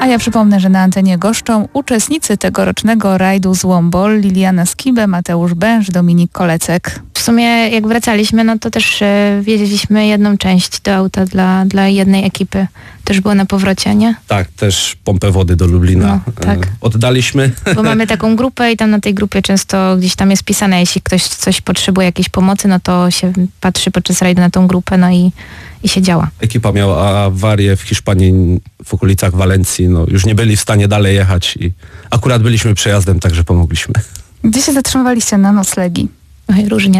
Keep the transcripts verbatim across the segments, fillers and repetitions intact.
A ja przypomnę, że na antenie goszczą uczestnicy tegorocznego rajdu Złombol: Liliana Skibę, Mateusz Bęż, Dominik Kolecek. W sumie jak wracaliśmy, no to też e, wiedzieliśmy jedną część do auta dla, dla jednej ekipy. Też było na powrocie, nie? Tak, też pompę wody do Lublina No, tak. e, oddaliśmy. Bo mamy taką grupę i tam na tej grupie często gdzieś tam jest pisane, jeśli ktoś coś potrzebuje jakiejś pomocy, no to się patrzy podczas rajdu na tą grupę, no i, i się działa. Ekipa miała awarię w Hiszpanii, w okolicach Walencji. No, już nie byli w stanie dalej jechać i akurat byliśmy przejazdem, także pomogliśmy. Gdzie się zatrzymywaliście na noclegi? Oj, różnie.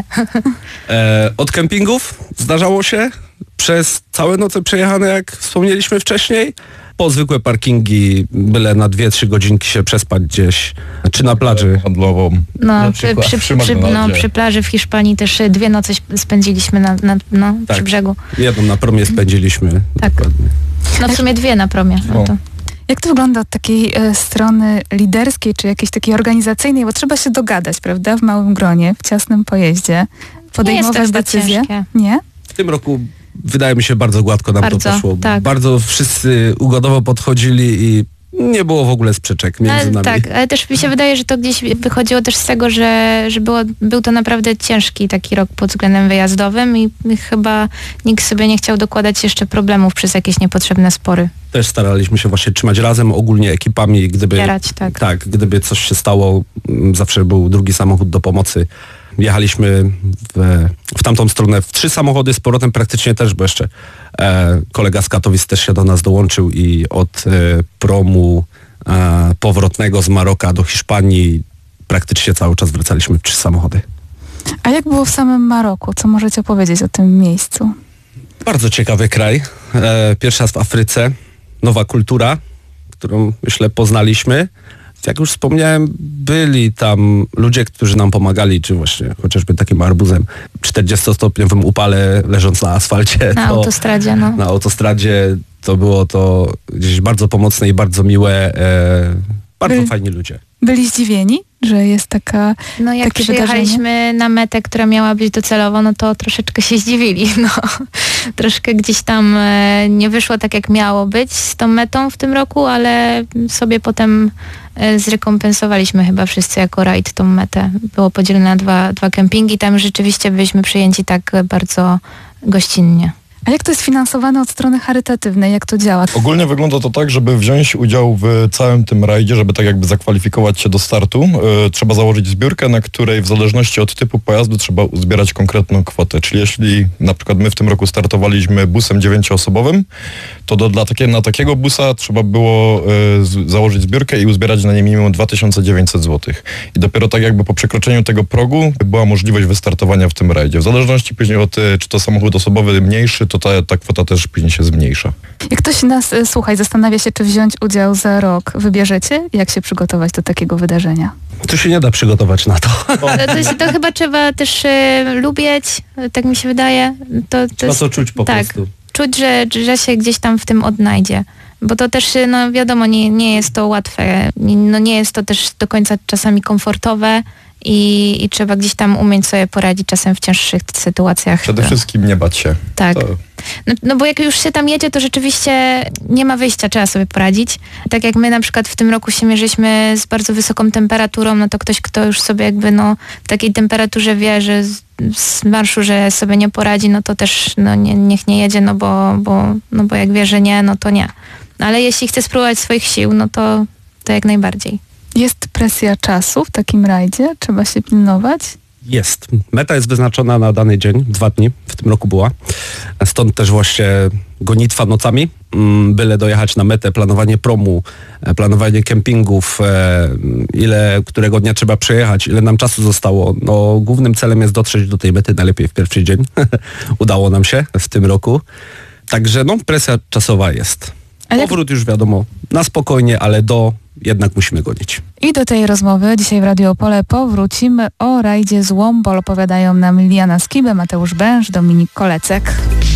E, od kempingów zdarzało się przez całe noce przejechane, jak wspomnieliśmy wcześniej, po zwykłe parkingi, byle na dwie trzy godzinki się przespać gdzieś, czy na plaży. Handlową. No, Na przy, przykład przy, przy przy, no, McDonaldzie. przy plaży w Hiszpanii też e, dwie noce sp- spędziliśmy na, na, no, Tak. przy brzegu. Jedną na promie spędziliśmy. Tak. Dokładnie. No w sumie dwie na promie. No to. Jak to wygląda od takiej e, strony liderskiej, czy jakiejś takiej organizacyjnej, bo trzeba się dogadać, prawda, w małym gronie, w ciasnym pojeździe, podejmować Nie jest to decyzje? ciężkie. Nie? W tym roku wydaje mi się bardzo gładko nam Bardzo, to poszło. tak. Bardzo wszyscy ugodowo podchodzili i nie było w ogóle sprzeczek między Ale, nami. tak, ale też mi się wydaje, że to gdzieś wychodziło też z tego, że, że było, był to naprawdę ciężki taki rok pod względem wyjazdowym i chyba nikt sobie nie chciał dokładać jeszcze problemów przez jakieś niepotrzebne spory. Też staraliśmy się właśnie trzymać razem, ogólnie ekipami. Gdyby, Wspierać, tak. tak, gdyby coś się stało, m, zawsze był drugi samochód do pomocy. Jechaliśmy w, w tamtą stronę w trzy samochody, z powrotem praktycznie też, bo jeszcze e, kolega z Katowic też się do nas dołączył i od e, promu e, powrotnego z Maroka do Hiszpanii praktycznie cały czas wracaliśmy w trzy samochody. A jak było w samym Maroku? Co możecie powiedzieć o tym miejscu? Bardzo ciekawy kraj. E, pierwszy raz w Afryce. Nowa kultura, którą myślę poznaliśmy. Jak już wspomniałem, byli tam ludzie, którzy nam pomagali, czy właśnie chociażby takim arbuzem czterdziestostopniowym upale leżąc na asfalcie. Na to, autostradzie, no. Na autostradzie to było to gdzieś bardzo pomocne i bardzo miłe. E, bardzo By- fajni ludzie. Byli zdziwieni, że jest taka, No jak takie przyjechaliśmy wydarzenie? na metę, która miała być docelowo, no to troszeczkę się zdziwili. No. Troszkę gdzieś tam e, nie wyszło tak, jak miało być z tą metą w tym roku, ale sobie potem e, zrekompensowaliśmy chyba wszyscy jako rajd tą metę. Było podzielone na dwa, dwa kempingi, tam rzeczywiście byliśmy przyjęci tak bardzo gościnnie. A jak to jest finansowane od strony charytatywnej? Jak to działa? Ogólnie wygląda to tak, żeby wziąć udział w całym tym rajdzie, żeby tak jakby zakwalifikować się do startu, yy, trzeba założyć zbiórkę, na której w zależności od typu pojazdu trzeba uzbierać konkretną kwotę. Czyli jeśli na przykład my w tym roku startowaliśmy busem dziewięcioosobowym, to do, dla takie, na takiego busa trzeba było yy, z, założyć zbiórkę i uzbierać na nie minimum dwa tysiące dziewięćset złotych. I dopiero tak jakby po przekroczeniu tego progu była możliwość wystartowania w tym rajdzie. W zależności później od, yy, czy to samochód osobowy mniejszy, to ta, ta kwota też później się zmniejsza. Jak ktoś nas e, słucha i zastanawia się, czy wziąć udział za rok, wybierzecie? Jak się przygotować do takiego wydarzenia? Tu się nie da przygotować na to. Ale to, jest, to chyba trzeba też e, lubić, e, tak mi się wydaje. To, to Trzeba jest, to czuć po tak, prostu. czuć, że, że się gdzieś tam w tym odnajdzie. Bo to też, no wiadomo, nie, nie jest to łatwe. No nie jest to też do końca czasami komfortowe i, i trzeba gdzieś tam umieć sobie poradzić czasem w cięższych sytuacjach. Przede wszystkim nie bać się. Tak. To, No, no bo jak już się tam jedzie, to rzeczywiście nie ma wyjścia, trzeba sobie poradzić. Tak jak my na przykład w tym roku się mierzyliśmy z bardzo wysoką temperaturą, no to ktoś, kto już sobie jakby no w takiej temperaturze wie, że z, z marszu, że sobie nie poradzi, no to też no nie, niech nie jedzie, no bo, bo, no bo jak wie, że nie, no to nie. Ale jeśli chce spróbować swoich sił, no to, to jak najbardziej. Jest presja czasu w takim rajdzie? Trzeba się pilnować? Jest. Meta jest wyznaczona na dany dzień, dwa dni w tym roku była. Stąd też właśnie gonitwa nocami, byle dojechać na metę, planowanie promu, planowanie kempingów, ile którego dnia trzeba przejechać, ile nam czasu zostało. No, głównym celem jest dotrzeć do tej mety najlepiej w pierwszy dzień. Udało nam się w tym roku. Także no, presja czasowa jest. A jak- Powrót już wiadomo, na spokojnie, ale do jednak musimy gonić. I do tej rozmowy dzisiaj w Radio Opole powrócimy. O rajdzie Złombol opowiadają nam Liliana Skibę, Mateusz Bęż, Dominik Kolecek.